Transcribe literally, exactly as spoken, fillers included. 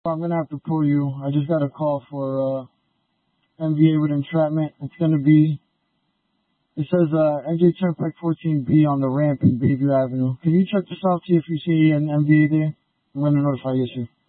I'm gonna have to pull you. I just got a call for uh M V A with entrapment. It's gonna be. It says uh M J Turnpike fourteen B on the ramp in Bayview Avenue. Can you check this out, see if you see an M V A there? I'm gonna notify you soon.